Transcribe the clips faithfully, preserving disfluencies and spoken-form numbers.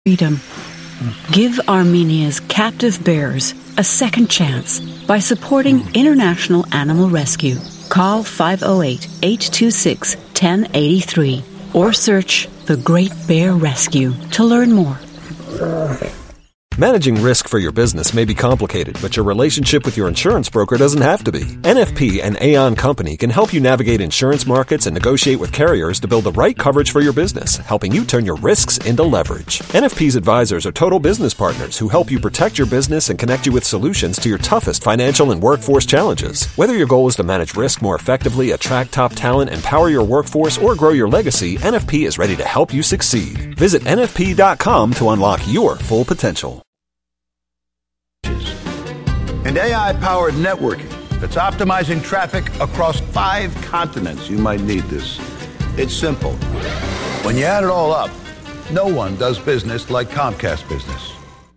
freedom. Give Armenia's captive bears a second chance by supporting International Animal Rescue. Call five oh eight, eight two six, one oh eight three or search The Great Bear Rescue to learn more. Managing risk for your business may be complicated, but your relationship with your insurance broker doesn't have to be. N F P and Aon Company can help you navigate insurance markets and negotiate with carriers to build the right coverage for your business, helping you turn your risks into leverage. N F P's advisors are total business partners who help you protect your business and connect you with solutions to your toughest financial and workforce challenges. Whether your goal is to manage risk more effectively, attract top talent, empower your workforce, or grow your legacy, N F P is ready to help you succeed. Visit N F P dot com to unlock your full potential. And A I-powered networking that's optimizing traffic across five continents. You might need this. It's simple. When you add it all up, no one does business like Comcast Business.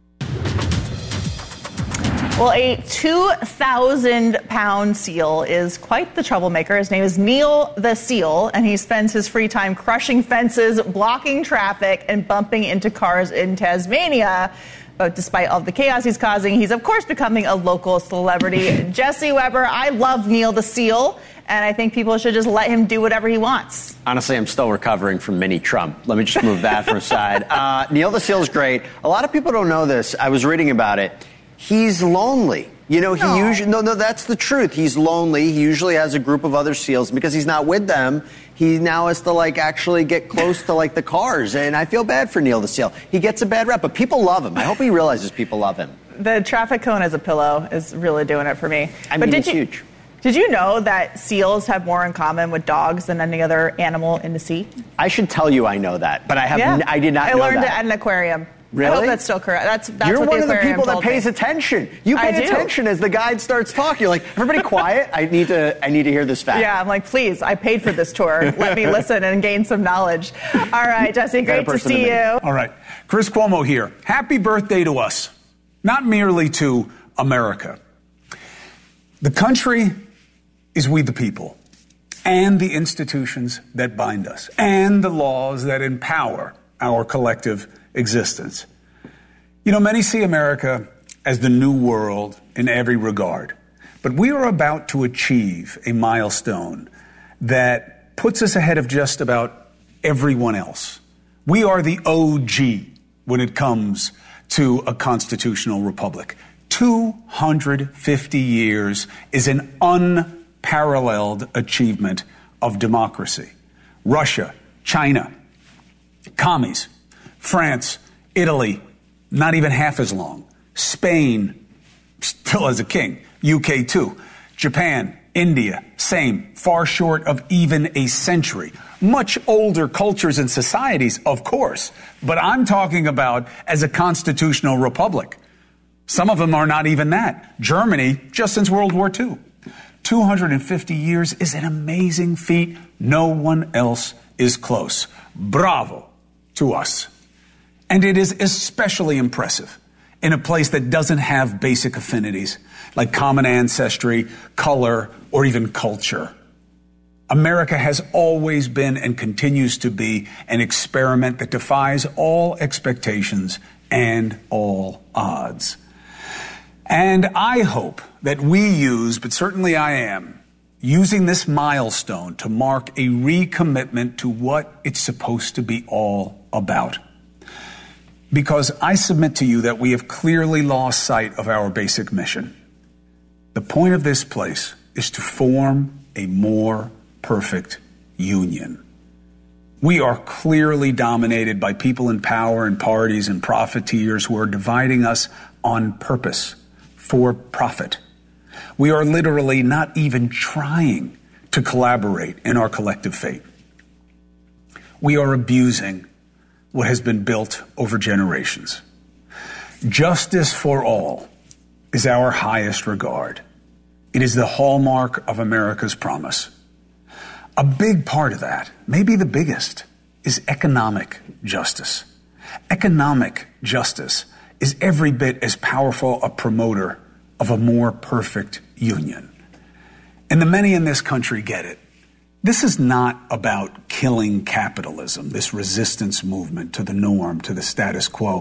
Well, a two thousand pound seal is quite the troublemaker. His name is Neil the Seal, and he spends his free time crushing fences, blocking traffic, and bumping into cars in Tasmania. But despite all the chaos he's causing, he's, of course, becoming a local celebrity. Jesse Weber, I love Neil the Seal, and I think people should just let him do whatever he wants. Honestly, I'm still recovering from mini Trump. Let me just move that for a side. Uh, Neil the Seal is great. A lot of people don't know this. I was reading about it. He's lonely. You know, he no. usually, no, no, that's the truth. He's lonely. He usually has a group of other seals. Because he's not with them, he now has to, like, actually get close to, like, the cars. And I feel bad for Neil the Seal. He gets a bad rep, but people love him. I hope he realizes people love him. The traffic cone as a pillow is really doing it for me. I but mean, did it's you, huge. Did you know that seals have more in common with dogs than any other animal in the sea? I should tell you I know that, but I have. Yeah. N- I did not I know that. I learned it at an aquarium. Really? I hope that's still correct. That's, that's You're what one the of the people that pays me. attention. You pay attention as the guide starts talking. You're like, everybody quiet. I need to I need to hear this fact. Yeah, I'm like, please, I paid for this tour. Let me listen and gain some knowledge. All right, Jesse, great to see you. All right. Chris Cuomo here. Happy birthday to us. Not merely to America. The country is we the people, and the institutions that bind us, and the laws that empower our collective existence. You know, many see America as the new world in every regard, but we are about to achieve a milestone that puts us ahead of just about everyone else. We are the O G when it comes to a constitutional republic. two hundred fifty years is an unparalleled achievement of democracy. Russia, China, commies, France, Italy, not even half as long. Spain, still has a king. U K too. Japan, India, same. Far short of even a century. Much older cultures and societies, of course. But I'm talking about as a constitutional republic. Some of them are not even that. Germany, just since World War Two. two hundred fifty years is an amazing feat. No one else is close. Bravo to us. And it is especially impressive in a place that doesn't have basic affinities like common ancestry, color, or even culture. America has always been and continues to be an experiment that defies all expectations and all odds. And I hope that we use, but certainly I am, using this milestone to mark a recommitment to what it's supposed to be all about. Because I submit to you that we have clearly lost sight of our basic mission. The point of this place is to form a more perfect union. We are clearly dominated by people in power and parties and profiteers who are dividing us on purpose, for profit. We are literally not even trying to collaborate in our collective fate. We are abusing what has been built over generations. Justice for all is our highest regard. It is the hallmark of America's promise. A big part of that, maybe the biggest, is economic justice. Economic justice is every bit as powerful a promoter of a more perfect union. And the many in this country get it. This is not about killing capitalism, this resistance movement to the norm, to the status quo.